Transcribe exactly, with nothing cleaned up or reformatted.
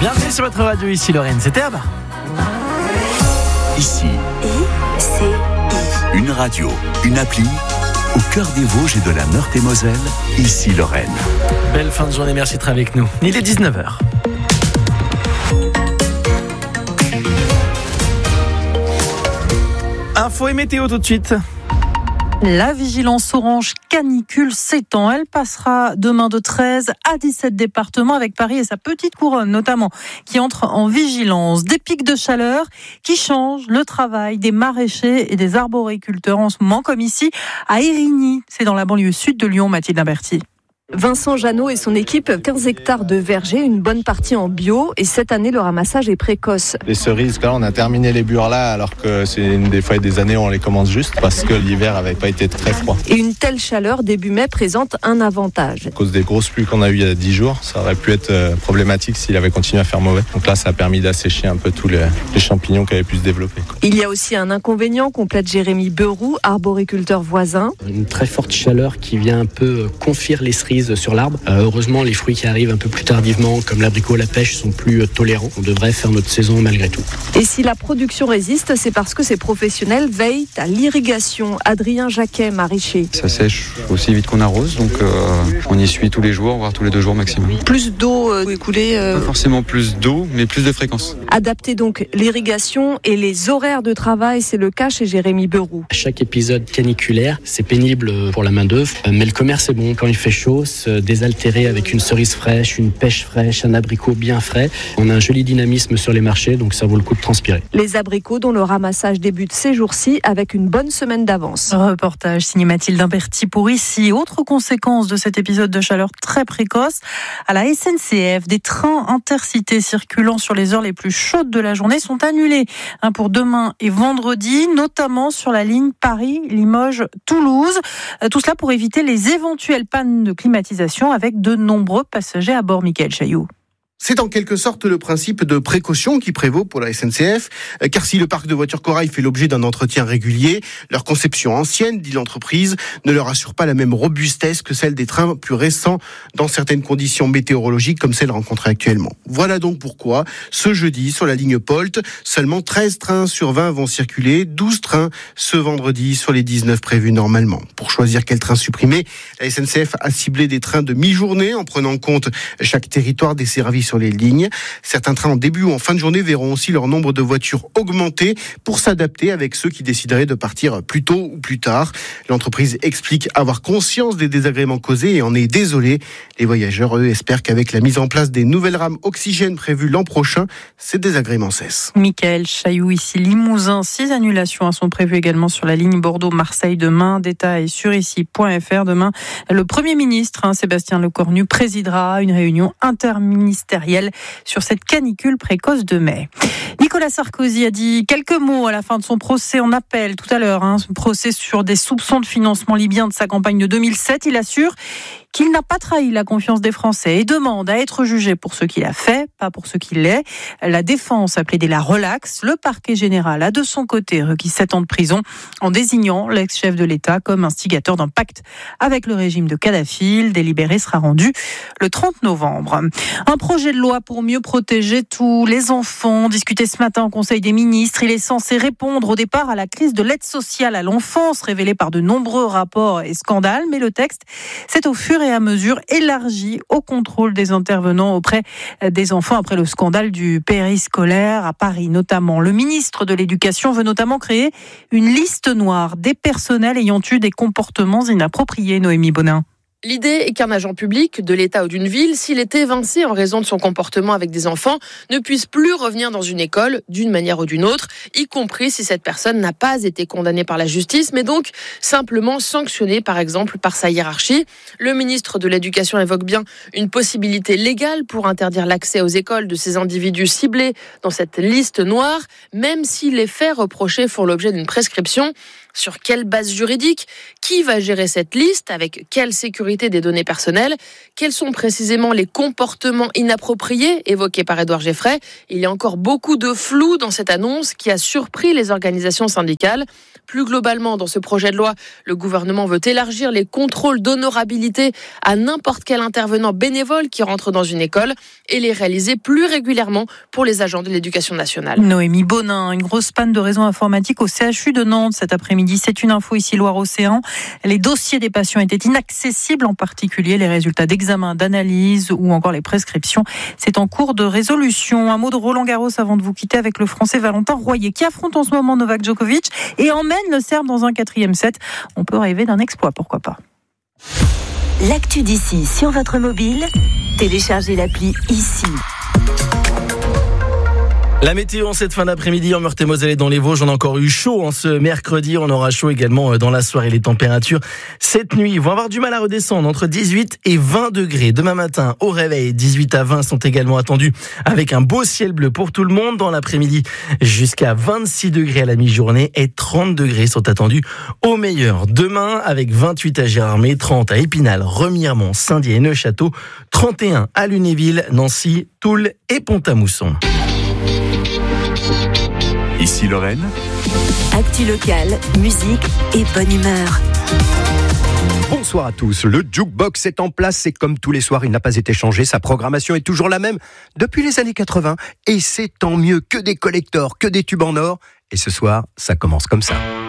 Bienvenue sur votre radio, ici Lorraine, c'est Herbe. Ici, I, C, I. une radio, une appli, au cœur des Vosges et de la Meurthe-et-Moselle, ici Lorraine. Belle fin de journée, merci d'être avec nous. Il est dix-neuf heures. Info et météo tout de suite. La vigilance orange canicule s'étend. Elle passera demain de treize à dix-sept départements avec Paris et sa petite couronne notamment qui entre en vigilance. Des pics de chaleur qui changent le travail des maraîchers et des arboriculteurs en ce moment, comme ici à Érigny. C'est dans la banlieue sud de Lyon, Mathilde Imberti. Vincent Jeannot et son équipe, quinze hectares de verger, une bonne partie en bio, et cette année le ramassage est précoce. Les cerises, là, on a terminé les bures là, alors que c'est une des fois des années où on les commence juste parce que l'hiver avait pas été très froid. Et une telle chaleur début mai présente un avantage. À cause des grosses pluies qu'on a eues il y a dix jours, ça aurait pu être problématique s'il avait continué à faire mauvais. Donc là, ça a permis d'assécher un peu tous les, les champignons qui avaient pu se développer. Il y a aussi un inconvénient, complète Jérémy Beroux, arboriculteur voisin. Une très forte chaleur qui vient un peu confire les cerises sur l'arbre. Euh, heureusement, les fruits qui arrivent un peu plus tardivement, comme l'abricot, la pêche, sont plus tolérants. On devrait faire notre saison malgré tout. Et si la production résiste, c'est parce que ces professionnels veillent à l'irrigation. Adrien Jacquet, maraîcher. Ça sèche aussi vite qu'on arrose, donc euh, on y suit tous les jours, voire tous les deux jours maximum. Plus d'eau euh, écoulée euh... Pas forcément plus d'eau, mais plus de fréquence. Adapter donc l'irrigation et les horaires de travail, c'est le cas chez Jérémy Beroux. Chaque épisode caniculaire, c'est pénible pour la main-d'œuvre, mais le commerce est bon. Quand il fait chaud, se désaltérer avec une cerise fraîche, une pêche fraîche, un abricot bien frais. On a un joli dynamisme sur les marchés, donc ça vaut le coup de transpirer. Les abricots dont le ramassage débute ces jours-ci avec une bonne semaine d'avance. Reportage signé Mathilde Imberti pour ici. Autre conséquence de cet épisode de chaleur très précoce, à la S N C F, des trains intercités circulant sur les heures les plus chaudes de la journée sont annulés hein, pour demain et vendredi, notamment sur la ligne Paris-Limoges-Toulouse. Tout cela pour éviter les éventuelles pannes de climatisation avec de nombreux passagers à bord. Mickaël Chailloux. C'est en quelque sorte le principe de précaution qui prévaut pour la S N C F, car si le parc de voitures Corail fait l'objet d'un entretien régulier, leur conception ancienne, dit l'entreprise, ne leur assure pas la même robustesse que celle des trains plus récents dans certaines conditions météorologiques comme celles rencontrées actuellement. Voilà donc pourquoi, ce jeudi, sur la ligne Polt, seulement treize trains sur vingt vont circuler, douze trains ce vendredi sur les dix-neuf prévus normalement. Pour choisir quel train supprimer, la S N C F a ciblé des trains de mi-journée en prenant en compte chaque territoire desservi sur les lignes. Certains trains en début ou en fin de journée verront aussi leur nombre de voitures augmenter pour s'adapter avec ceux qui décideraient de partir plus tôt ou plus tard. L'entreprise explique avoir conscience des désagréments causés et en est désolée. Les voyageurs, eux, espèrent qu'avec la mise en place des nouvelles rames oxygène prévues l'an prochain, ces désagréments cessent. Mickaël Chailloux, ici Limousin. Six annulations sont prévues également sur la ligne Bordeaux-Marseille demain. Détail sur ici point f r. Demain, le Premier ministre, hein, Sébastien Lecornu, présidera une réunion interministérielle sur cette canicule précoce de mai. Nicolas Sarkozy a dit quelques mots à la fin de son procès en appel tout à l'heure, hein, ce procès sur des soupçons de financement libyen de sa campagne de deux mille sept. Il assure qu'il n'a pas trahi la confiance des Français et demande à être jugé pour ce qu'il a fait, pas pour ce qu'il est. La défense a plaidé la relaxe. Le parquet général a de son côté requis sept ans de prison en désignant l'ex-chef de l'État comme instigateur d'un pacte avec le régime de Kadhafi. Le délibéré sera rendu le trente novembre. Un projet de loi pour mieux protéger tous les enfants, discuté ce matin au Conseil des ministres. Il est censé répondre au départ à la crise de l'aide sociale à l'enfance révélée par de nombreux rapports et scandales. Mais le texte, c'est au fur et à mesure élargi au contrôle des intervenants auprès des enfants après le scandale du périscolaire à Paris notamment. Le ministre de l'Éducation veut notamment créer une liste noire des personnels ayant eu des comportements inappropriés. Noémie Bonin. L'idée est qu'un agent public de l'État ou d'une ville, s'il est évincé en raison de son comportement avec des enfants, ne puisse plus revenir dans une école d'une manière ou d'une autre, y compris si cette personne n'a pas été condamnée par la justice, mais donc simplement sanctionnée, par exemple, par sa hiérarchie. Le ministre de l'Éducation évoque bien une possibilité légale pour interdire l'accès aux écoles de ces individus ciblés dans cette liste noire, même si les faits reprochés font l'objet d'une prescription. Sur quelle base juridique ? Qui va gérer cette liste ? Avec quelle sécurité ? sécurité des données personnelles. Quels sont précisément les comportements inappropriés évoqués par Édouard Geffray ? Il y a encore beaucoup de flou dans cette annonce qui a surpris les organisations syndicales. Plus globalement, dans ce projet de loi, le gouvernement veut élargir les contrôles d'honorabilité à n'importe quel intervenant bénévole qui rentre dans une école et les réaliser plus régulièrement pour les agents de l'éducation nationale. Noémie Bonin, une grosse panne de réseau informatique au C H U de Nantes cet après-midi. C'est une info ici Loire-Océan. Les dossiers des patients étaient inaccessibles, en particulier les résultats d'examen, d'analyse ou encore les prescriptions. C'est en cours de résolution. Un mot de Roland Garros avant de vous quitter avec le Français Valentin Royer qui affronte en ce moment Novak Djokovic et emmène le Serbe dans un quatrième set. On peut rêver d'un exploit, pourquoi pas. L'actu d'ici sur votre mobile, téléchargez l'appli ici. La météo en cette fin d'après-midi en Meurthe-et-Moselle et dans les Vosges, on a encore eu chaud en ce mercredi. On aura chaud également dans la soirée. Les températures cette nuit vont avoir du mal à redescendre entre dix-huit et vingt degrés. Demain matin, au réveil, dix-huit à vingt sont également attendus avec un beau ciel bleu pour tout le monde. Dans l'après-midi, jusqu'à vingt-six degrés à la mi-journée et trente degrés sont attendus au meilleur. Demain, avec vingt-huit à Gérardmer, trente à Épinal, Remiremont, Saint-Dié et Neufchâteau, trente et un à Lunéville, Nancy, Toul et Pont-à-Mousson. Ici Lorraine. Actu locale, musique et bonne humeur. Bonsoir à tous. Le Jukebox est en place et comme tous les soirs, il n'a pas été changé. Sa programmation est toujours la même depuis les années quatre-vingts. Et c'est tant mieux, que des collectors, que des tubes en or. Et ce soir, ça commence comme ça.